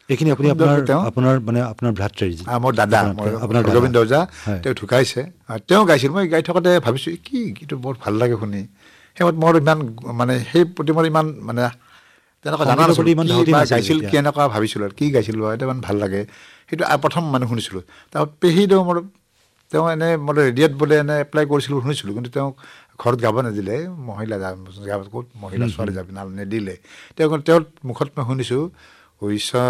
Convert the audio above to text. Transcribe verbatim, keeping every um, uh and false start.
এইখিনি আপুনি আপোনাৰ আপোনাৰ মানে আপোনাৰ ভ্ৰাতৃ মোৰ দাদা আপোনাৰ গোবিন্দ ওজা তেওঁ ঢুকাইছে তেওঁ গাইছিল মই গাই থাকোঁতে ভাবিছোঁ কি গীতটো বৰ ভাল লাগে শুনি সেইমত মোৰ ইমান মানে সেই প্ৰতি মোৰ ইমান মানে তেনেকুৱা জানা নাছিলোঁ কি বা গাইছিল কেনেকুৱা ভাবিছিলোঁ আৰু কি গাইছিলোঁ সেইটো ইমান ভাল লাগে সেইটো প্ৰথম মানে শুনিছিলোঁ তাৰপৰা পেহীদেউ মোৰ তেওঁ এনে মই ৰেডিঅ'ত বোলে এনে এপ্লাই কৰিছিলোঁ শুনিছিলোঁ কিন্তু তেওঁ ঘৰত গাব নিদিলে মহিলা ক'ত মহিলা ছোৱালী যাবি নাল নিদিলে তেওঁ তেওঁৰ মুখত মই শুনিছোঁ